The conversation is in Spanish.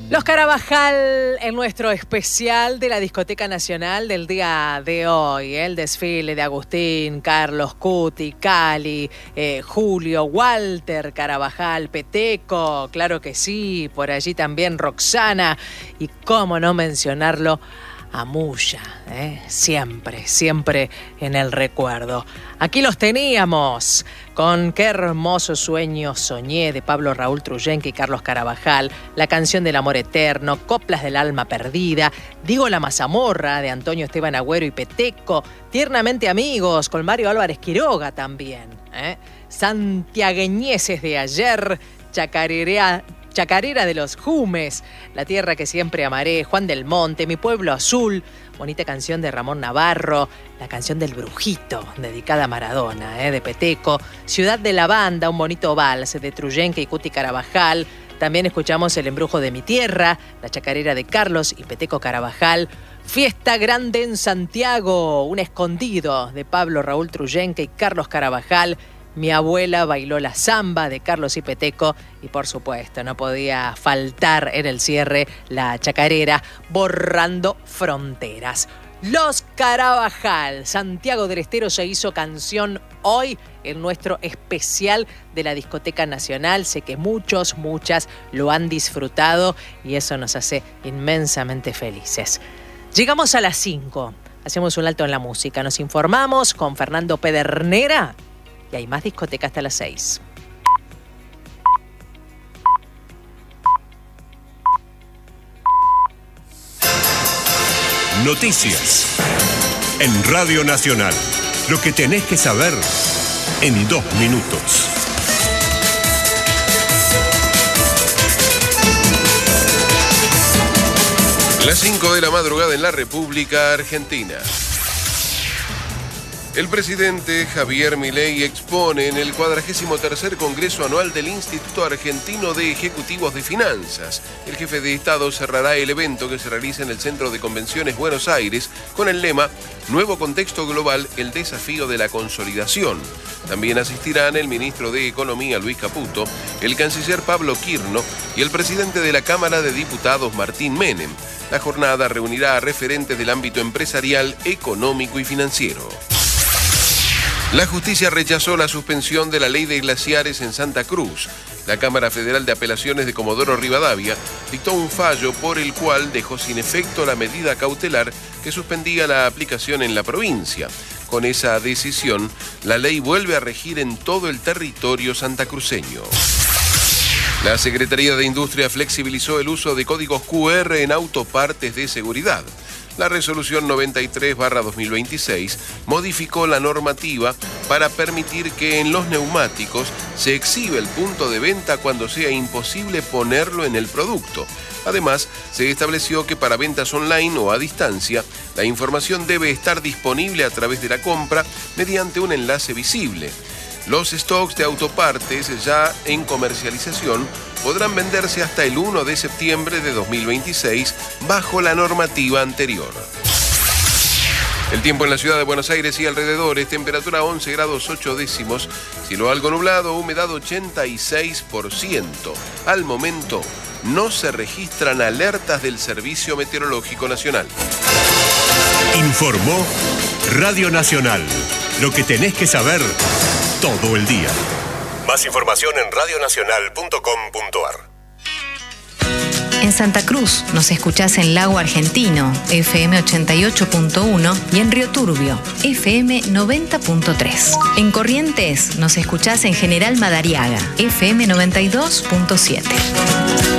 Los Carabajal en nuestro especial de la Discoteca Nacional del día de hoy. El desfile de Agustín, Carlos, Cuti, Cali, Julio, Walter Carabajal, Peteco, claro que sí, por allí también Roxana y cómo no mencionarlo, Amuya, siempre en el recuerdo. Aquí los teníamos con Qué hermoso sueño soñé de Pablo Raúl Truyenque y Carlos Carabajal, La canción del amor eterno, Coplas del alma perdida, Digo la mazamorra de Antonio Esteban Agüero y Peteco, Tiernamente amigos con Mario Álvarez Quiroga también, Santiagueñeses de ayer, Chacarera de los Jumes, La tierra que siempre amaré, Juan del Monte, Mi pueblo azul, bonita canción de Ramón Navarro, La canción del brujito, dedicada a Maradona, de Peteco, Ciudad de la Banda, un bonito vals de Truyenque y Cuti Carabajal. También escuchamos El embrujo de mi tierra, La chacarera de Carlos y Peteco Carabajal. Fiesta grande en Santiago, un escondido de Pablo Raúl Truyenque y Carlos Carabajal. Mi abuela bailó la samba de Carlos y Peteco y por supuesto no podía faltar en el cierre la chacarera Borrando Fronteras. Los Carabajal, Santiago del Estero se hizo canción hoy en nuestro especial de la Discoteca Nacional. Sé que muchas lo han disfrutado y eso nos hace inmensamente felices. Llegamos a las 5, hacemos un alto en la música, nos informamos con Fernando Pedernera. Y hay más discoteca hasta las 6. Noticias en Radio Nacional. Lo que tenés que saber en 2 minutos. Las 5 de la madrugada en la República Argentina. El presidente Javier Milei expone en el 43º Congreso Anual del Instituto Argentino de Ejecutivos de Finanzas. El jefe de Estado cerrará el evento que se realiza en el Centro de Convenciones Buenos Aires con el lema Nuevo contexto global, el desafío de la consolidación. También asistirán el ministro de Economía Luis Caputo, el canciller Pablo Quirno y el presidente de la Cámara de Diputados Martín Menem. La jornada reunirá a referentes del ámbito empresarial, económico y financiero. La justicia rechazó la suspensión de la ley de glaciares en Santa Cruz. La Cámara Federal de Apelaciones de Comodoro Rivadavia dictó un fallo por el cual dejó sin efecto la medida cautelar que suspendía la aplicación en la provincia. Con esa decisión, la ley vuelve a regir en todo el territorio santacruceño. La Secretaría de Industria flexibilizó el uso de códigos QR en autopartes de seguridad. La resolución 93/2026 modificó la normativa para permitir que en los neumáticos se exhiba el punto de venta cuando sea imposible ponerlo en el producto. Además, se estableció que para ventas online o a distancia, la información debe estar disponible a través de la compra mediante un enlace visible. Los stocks de autopartes ya en comercialización podrán venderse hasta el 1 de septiembre de 2026 bajo la normativa anterior. El tiempo en la ciudad de Buenos Aires y alrededores, temperatura 11 grados 8 décimos, cielo algo nublado, humedad 86%. Al momento no se registran alertas del Servicio Meteorológico Nacional. Informó Radio Nacional. Lo que tenés que saber todo el día. Más información en radionacional.com.ar. En Santa Cruz nos escuchás en Lago Argentino, FM 88.1 y en Río Turbio, FM 90.3. En Corrientes nos escuchás en General Madariaga, FM 92.7.